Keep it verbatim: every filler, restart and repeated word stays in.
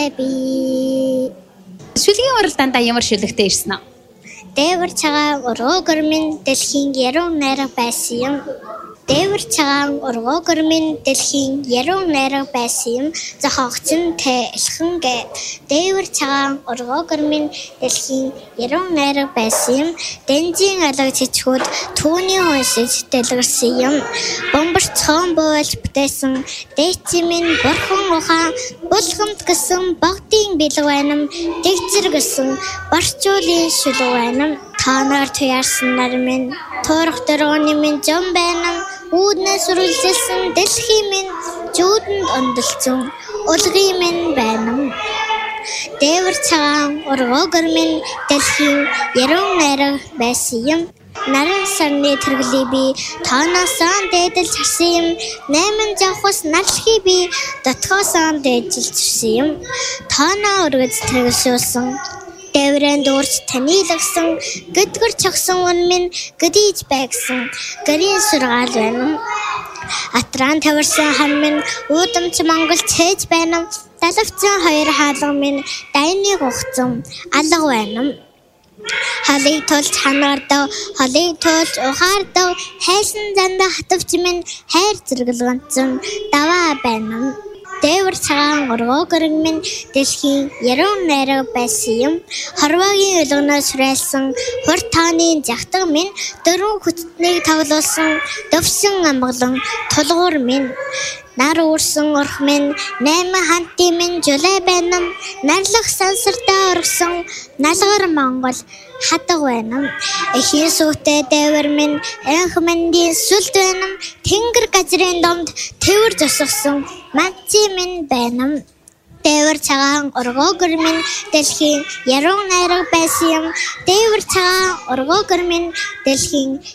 Би Шүлгийн уралдаандаа ямар шүлэгтэй ирсэн аа? Дээвэр цагаан ургуугар минь дэлхийн яруу найраг байсан юм. Дээвэр цагаан ургуугар минь дэлхийн яруу найраг байсан юм. Зохиогч нь Тэлхэн гэ. Дээвэр цагаан ургуугар минь дэлхийн яруу найраг байсан юм. Дэнжийн алга чичгүүд түүний уншиж дэлгэрсэн юм. Бомбарч хон боолж бүтээсэн дээчи минь бурхан ухаан булгамт гэсэн богдын бэлэг байнам дэгзэр гэсэн барчуулын шүлэг байнам. Танаар туяарсан нар минь туурах дөрөөний минь жон байнам. Үүднээс үргэлжилсэн дэлхийн минь жүүдэнд ондолцсон улгийн минь байнам. Дээвэр цагаан ургуугар минь дэлхийн яруу найраг байсан юм. Наран сарны тэргэлий би тооноосоо дээдэлж харсан юм. Найман жавхас нарлахи би дотгоосоо дээжилж ирсэн юм. Тооноо өргөж тэргэлшүүлсэн дээврэн дуурч танилгсан гэдгэр чагсан он минь гэдийж байгсан гэрийн сургаал байна. Атран таварсан хан минь уудамч Монгол цээж байна. Далавцсан хоёр хаалга минь дайны гухцсан алга байна. Халыг тулж хангаардав, халыг тулж ухаардав, хайсан занда хатвч минь хайр зэрэглэнцэн даваа байна. Дээвэр цагаан ургуугар минь дэлхийн яруу найраг байсан юм. Хорвоогийн өлгөнөөс хүрээлсэн хур тааны жагтаг минь дөрвөн хүчтнийг тоглуулсан дөвсөн амгалан тулгуур минь. Нар уурсан урх минь найман хантын минь жулай байна. Нарлах сансартаа оргсон налгар Монгол хатаг байна. Эхийн сүүтэй дээвэр минь энх мэндийн сүлд байна. Тэнгэр газрын домд тэвэр зосгсон манци минь байна. Дээвэр цагаан ургуугар минь дэлхийн яруу найраг байсан юм. Дээвэр цагаан ургуугар минь дэлхийн